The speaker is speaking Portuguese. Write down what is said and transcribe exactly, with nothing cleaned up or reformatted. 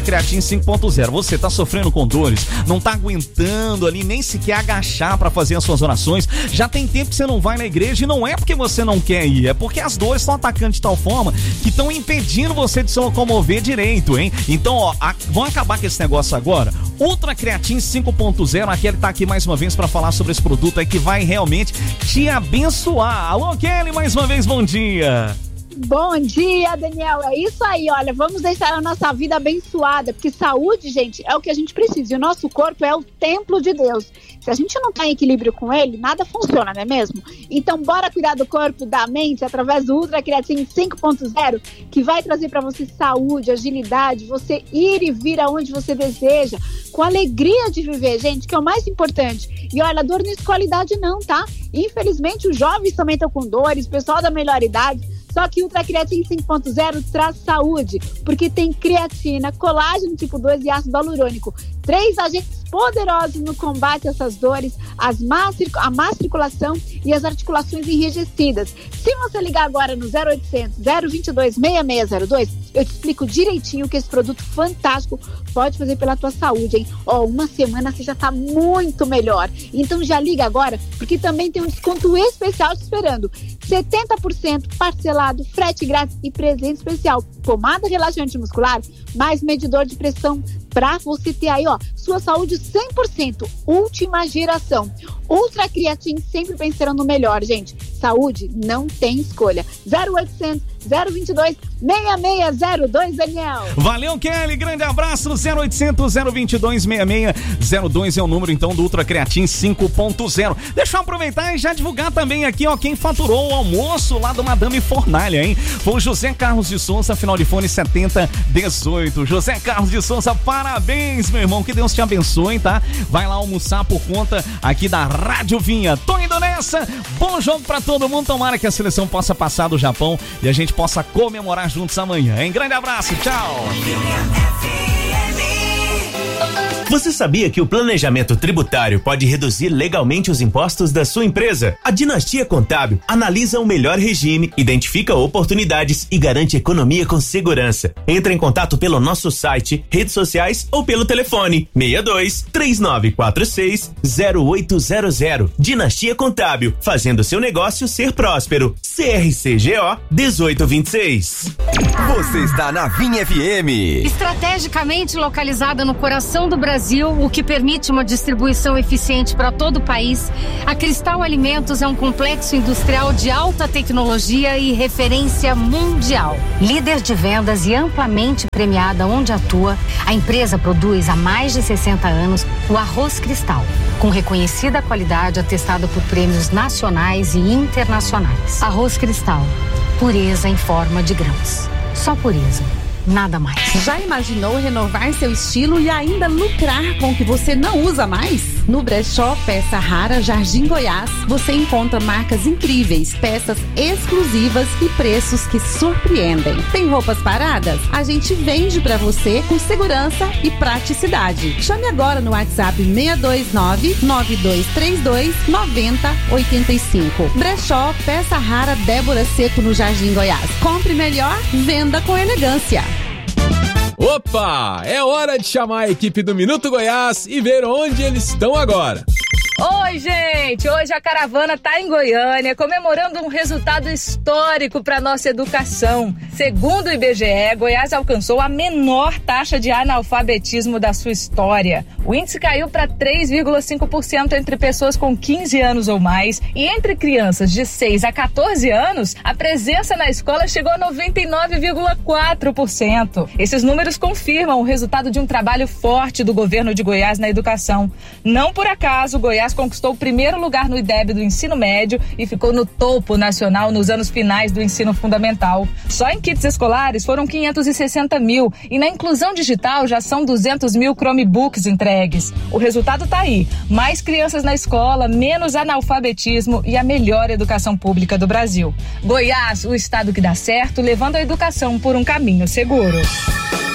Creatine cinco ponto zero. Você tá sofrendo com dores, não tá aguentando ali nem sequer agachar pra fazer as suas orações, já tem tempo que você não vai na igreja e não é porque você não quer ir, é porque as dores estão atacando de tal forma que estão impedindo você de se locomover direito, hein? Então, ó, a, vamos acabar com esse negócio agora. Ultra Creatine cinco ponto zero, a Kelly tá aqui mais uma vez pra falar sobre esse produto aí que vai realmente te abençoar. Alô, Kelly, mais uma vez, bom dia. Bom dia, Daniel. É isso aí, olha, vamos deixar a nossa vida abençoada, porque saúde, gente, é o que a gente precisa. E o nosso corpo é o templo de Deus. Se a gente não tá em equilíbrio com ele, nada funciona, não é mesmo? Então, bora cuidar do corpo, da mente, através do Ultra Creatine cinco ponto zero, que vai trazer para você saúde, agilidade, você ir e vir aonde você deseja, com alegria de viver, gente, que é o mais importante. E olha, dor não escolhe idade não, tá? Infelizmente, os jovens também estão com dores, o pessoal da melhor idade. Só que o Ultra Creatine cinco ponto zero traz saúde, porque tem creatina, colágeno tipo dois e ácido hialurônico. Três agentes poderosos no combate a essas dores, as má, a má circulação e as articulações enrijecidas. Se você ligar agora no zero oitocentos, zero vinte e dois, seis seis zero dois, eu te explico direitinho o que esse produto fantástico pode fazer pela tua saúde, hein? Ó, uma semana você já tá muito melhor. Então já liga agora, porque também tem um desconto especial te esperando. setenta por cento parcelado, frete grátis e presente especial. Pomada relaxante muscular, mais medidor de pressão pra você ter aí, ó, sua saúde cem por cento, última geração. Ultra Creatine, sempre pensando no melhor, gente. Saúde não tem escolha. zero oitocentos, zero vinte e dois, seis seis zero dois, Daniel. Valeu, Kelly. Grande abraço. zero oitocentos, zero vinte e dois, seis seis zero dois é o número, então, do Ultra Creatine cinco ponto zero. Deixa eu aproveitar e já divulgar também aqui, ó, quem faturou o almoço lá do Madame Fornalha, hein? Foi o José Carlos de Souza, final de fone setenta dezoito. José Carlos de Souza, parabéns, meu irmão. Que Deus te abençoe, tá? Vai lá almoçar por conta aqui da Rádio Vinha. Tô indo nessa. Bom jogo pra todo mundo. Tomara que a seleção possa passar do Japão e a gente possa comemorar juntos amanhã, hein? Grande abraço, tchau! Você sabia que o planejamento tributário pode reduzir legalmente os impostos da sua empresa? A Dinastia Contábil analisa o melhor regime, identifica oportunidades e garante economia com segurança. Entre em contato pelo nosso site, redes sociais ou pelo telefone seis dois, três nove quatro seis, zero oito zero zero. Dinastia Contábil, fazendo seu negócio ser próspero. C R C G O dezoito vinte e seis. Você está na Vinha F M. Estrategicamente localizada no coração do Brasil, o que permite uma distribuição eficiente para todo o país, a Cristal Alimentos é um complexo industrial de alta tecnologia e referência mundial. Líder de vendas e amplamente premiada onde atua, a empresa produz há mais de sessenta anos o arroz Cristal, com reconhecida qualidade atestada por prêmios nacionais e internacionais. Arroz Cristal, pureza em forma de grãos. Só pureza. Nada mais. Já imaginou renovar seu estilo e ainda lucrar com o que você não usa mais? No Brechó Peça Rara Jardim Goiás, você encontra marcas incríveis, peças exclusivas e preços que surpreendem. Tem roupas paradas? A gente vende pra você com segurança e praticidade. Chame agora no WhatsApp seis dois nove, nove dois três dois, nove zero oito cinco. Brechó Peça Rara Débora Seco no Jardim Goiás. Compre melhor, venda com elegância. Opa! É hora de chamar a equipe do Minuto Goiás e ver onde eles estão agora. Oi, gente! Hoje a caravana tá em Goiânia, comemorando um resultado histórico para nossa educação. Segundo o I B G E, Goiás alcançou a menor taxa de analfabetismo da sua história. O índice caiu para três vírgula cinco por cento entre pessoas com quinze anos ou mais, e entre crianças de seis a quatorze anos, a presença na escola chegou a noventa e nove vírgula quatro por cento. Esses números confirmam o resultado de um trabalho forte do governo de Goiás na educação. Não por acaso, Goiás conquistou o primeiro lugar no I D E B do ensino médio e ficou no topo nacional nos anos finais do ensino fundamental. Só em kits escolares foram quinhentos e sessenta mil e na inclusão digital já são duzentos mil Chromebooks entregues. O resultado tá aí: mais crianças na escola, menos analfabetismo e a melhor educação pública do Brasil. Goiás, o estado que dá certo, levando a educação por um caminho seguro.